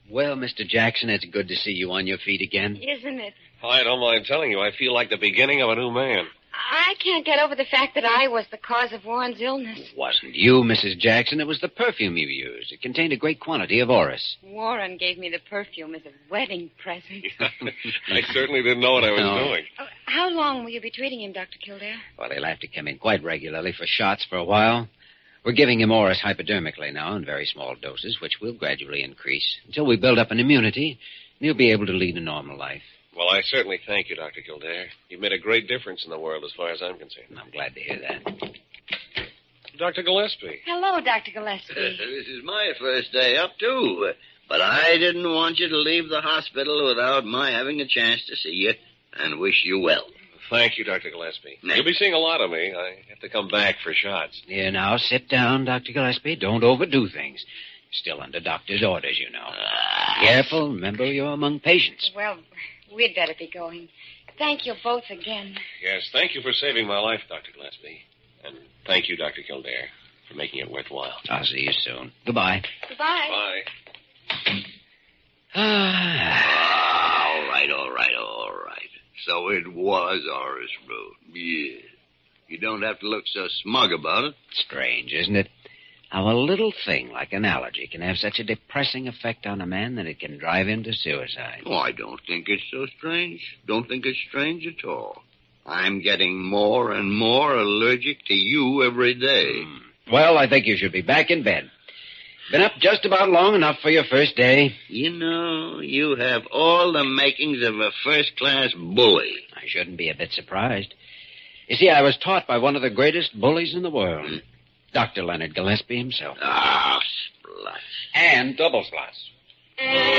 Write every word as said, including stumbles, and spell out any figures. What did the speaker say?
Well, Mister Jackson, it's good to see you on your feet again. Isn't it? I don't mind telling you, I feel like the beginning of a new man. I can't get over the fact that I was the cause of Warren's illness. It wasn't you, Missus Jackson. It was the perfume you used. It contained a great quantity of orris. Warren gave me the perfume as a wedding present. I certainly didn't know what I was No. doing. Oh, how long will you be treating him, Doctor Kildare? Well, he'll have to come in quite regularly for shots for a while. We're giving him orris hypodermically now in very small doses, which will gradually increase until we build up an immunity, and he'll be able to lead a normal life. Well, I certainly thank you, Doctor Kildare. You've made a great difference in the world as far as I'm concerned. And I'm glad to hear that. Doctor Gillespie. Hello, Doctor Gillespie. This is my first day up, too. But I didn't want you to leave the hospital without my having a chance to see you and wish you well. Thank you, Doctor Gillespie. Nice. You'll be seeing a lot of me. I have to come back for shots. Here, now, sit down, Doctor Gillespie. Don't overdo things. Still under doctor's orders, you know. Careful. Remember, you're among patients. Well, we'd better be going. Thank you both again. Yes, thank you for saving my life, Doctor Gillespie. And thank you, Doctor Kildare, for making it worthwhile. I'll see you soon. Goodbye. Goodbye. Bye. Ah. All right, all right, all right. So it was Orris Road. Yeah. You don't have to look so smug about it. Strange, isn't it? How a little thing like an allergy can have such a depressing effect on a man that it can drive him to suicide. Oh, I don't think it's so strange. Don't think it's strange at all. I'm getting more and more allergic to you every day. Hmm. Well, I think you should be back in bed. Been up just about long enough for your first day. You know, you have all the makings of a first-class bully. I shouldn't be a bit surprised. You see, I was taught by one of the greatest bullies in the world, Doctor Leonard Gillespie himself. Ah, splash. And double splash.